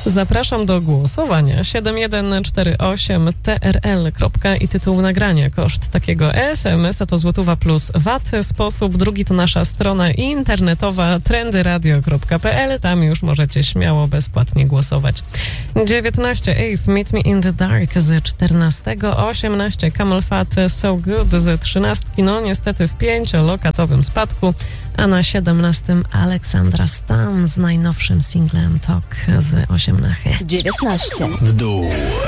Zapraszam do głosowania. 7148 TRL. I tytuł nagrania. Koszt takiego SMS-a to złotówa plus VAT. Sposób drugi to nasza strona internetowa trendyradio.pl. Tam już możecie śmiało bezpłatnie głosować. 19 Ave, Meet Me in the Dark z 14. 18 Camel Fat, So Good z 13. No niestety w 5-lokatowym spadku. A na 17 Aleksandra Stan z najnowszym singlem Talk z 18. 19 w dół.